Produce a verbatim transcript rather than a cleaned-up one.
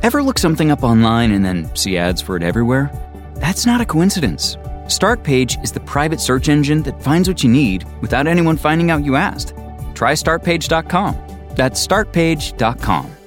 Ever look something up online and then see ads for it everywhere? That's not a coincidence. Startpage is the private search engine that finds what you need without anyone finding out you asked. Try start page dot com. That's start page dot com.